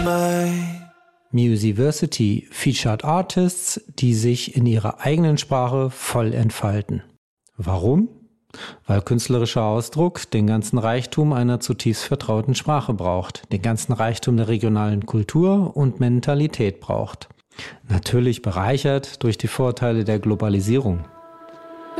Musiversity featured Artists, die sich in ihrer eigenen Sprache voll entfalten. Warum? Weil künstlerischer Ausdruck den ganzen Reichtum einer zutiefst vertrauten Sprache braucht, den ganzen Reichtum der regionalen Kultur und Mentalität braucht. Natürlich bereichert durch die Vorteile der Globalisierung.